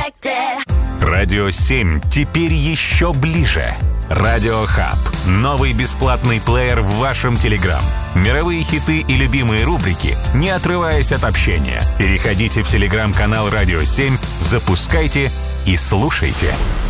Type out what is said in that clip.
Радио 7 теперь еще ближе. Радио Хаб. Новый бесплатный плеер в вашем Телеграм. Мировые хиты и любимые рубрики, не отрываясь от общения. Переходите в Телеграм-канал Радио 7, запускайте и слушайте.